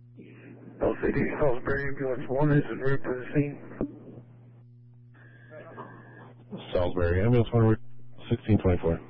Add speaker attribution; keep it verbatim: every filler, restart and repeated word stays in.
Speaker 1: L C D Salisbury Ambulance one is en route to the scene.
Speaker 2: Salisbury Ambulance one, sixteen twenty-four.